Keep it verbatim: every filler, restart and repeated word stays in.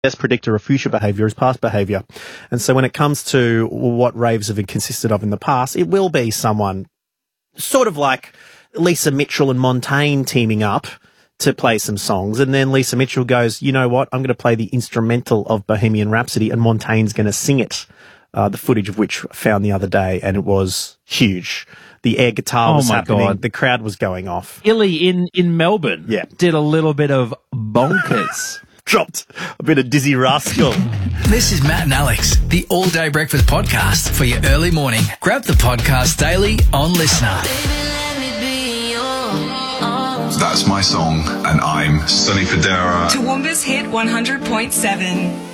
best predictor of future behaviour is past behaviour. And so when it comes to what raves have consisted of in the past, it will be someone sort of like Lisa Mitchell and Montaigne teaming up to play some songs. And then Lisa Mitchell goes, you know what, I'm going to play the instrumental of Bohemian Rhapsody and Montaigne's going to sing it. Uh, the footage of which I found the other day, and it was huge. The air guitar Oh was my happening. God. The crowd was going off. Illy in, in Melbourne Yeah. did a little bit of bonkers. Dropped a bit of Dizzy Rascal. This is Matt and Alex, the All Day Breakfast Podcast for your early morning. Grab the podcast daily on Listener. That's my song, and I'm Sonny Fodera. Toowoomba's Hit one hundred point seven.